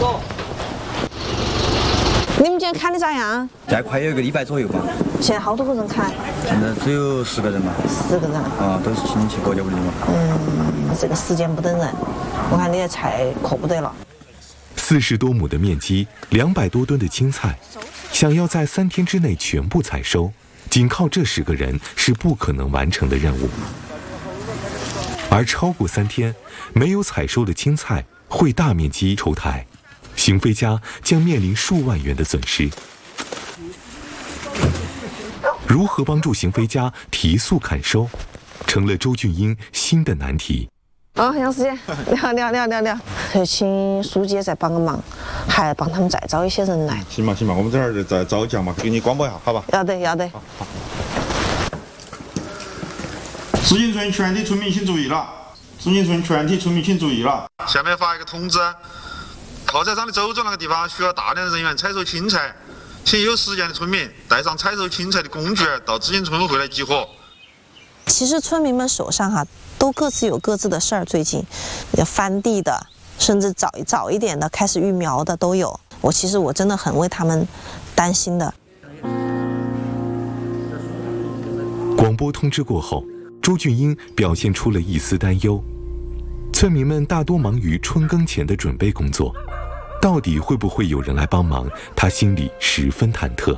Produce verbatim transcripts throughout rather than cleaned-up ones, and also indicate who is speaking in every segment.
Speaker 1: 个。你们今天砍的咋样？
Speaker 2: 再快有一个礼拜左右吧。
Speaker 1: 现在好多个人砍？
Speaker 2: 现在只有十个人嘛。
Speaker 1: 十个人。
Speaker 2: 啊，都是亲戚各家屋里嘛。
Speaker 1: 嗯，这个时间不等人，我看你的菜可不得了。
Speaker 3: 四十多亩的面积，两百多吨的青菜，想要在三天之内全部采收，仅靠这十个人是不可能完成的任务。而超过三天，没有采收的青菜会大面积抽苔，邢飞家将面临数万元的损失。如何帮助邢飞家提速砍收，成了周俊英新的难题。
Speaker 1: 哦，杨师姐，你好，你好，你好，你好，你好。请书记再帮个忙，还帮他们再招一些人来。
Speaker 4: 行吧，行吧，我们这儿再招讲嘛，给你广播一下，好吧？
Speaker 1: 要得，要得。
Speaker 4: 好，好。紫金村全体村民请注意了，紫金村全体村民请注意了。下面发一个通知，靠菜场的周庄那个地方需要大量的人员采收青菜，请有时间的村民带上采收青菜的工具到紫金村委会来集合。
Speaker 1: 其实村民们手上哈、啊、都各自有各自的事儿，最近要翻地的，甚至早早一点的开始育苗的都有。我其实我真的很为他们担心的。
Speaker 3: 广播通知过后，周俊英表现出了一丝担忧。村民们大多忙于春耕前的准备工作，到底会不会有人来帮忙？他心里十分忐忑。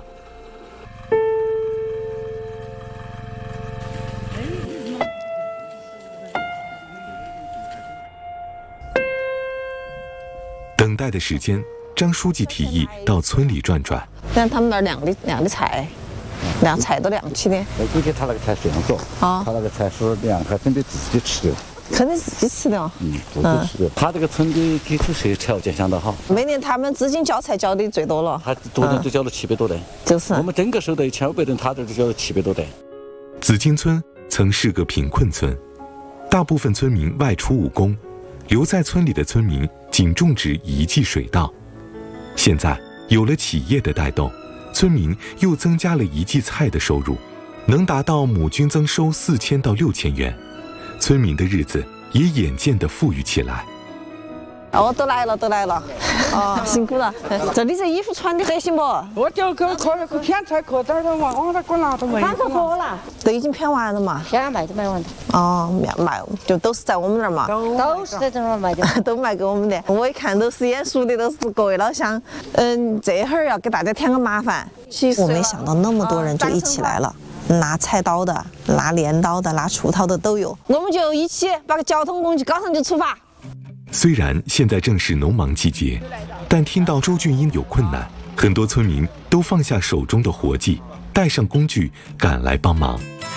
Speaker 3: 等待的时间，张书记提议到村里转转。
Speaker 1: 但他们那儿晾的晾的菜，晾菜都晾起的。
Speaker 5: 我估计他那个菜是这样做，啊，他那个菜是晾开准备自己吃的。
Speaker 1: 肯定自己吃的哦。
Speaker 5: 嗯，自己吃的。他这个村的基础设施条件相当好。
Speaker 1: 每年他们资金交菜交的最多了。
Speaker 5: 他多年都交了七百多担。
Speaker 1: 就是。
Speaker 5: 我们整个收到一千二百吨，他这就交了七百多担。
Speaker 3: 紫金村曾是个贫困村，大部分村民外出务工，留在村里的村民仅种植一季水稻。现在有了企业的带动，村民又增加了一季菜的收入，能达到亩均增收四千到六千元。村民的日子也眼见地富裕起来。
Speaker 1: 哦，都来了，都来了，哦，辛苦了。这你这衣服穿的还行不？
Speaker 6: 我就给可可偏菜可点的嘛，往那给拿着卖。
Speaker 1: 反正可了，都已经偏完了嘛。
Speaker 7: 偏卖都卖完了。
Speaker 1: 哦，卖就都是在我们那儿嘛。
Speaker 7: 都是在这儿卖的。
Speaker 1: 都卖给我们的。我一看都是眼熟的，都是各位老乡。嗯，这会儿要给大家添个麻烦。我没想到那么多人就一起来了。拿菜刀的、拿镰刀的、拿锄头的都有，我们就一起把个交通工具搞上就出发。
Speaker 3: 虽然现在正是农忙季节，但听到周俊英有困难，很多村民都放下手中的活计，带上工具赶来帮忙。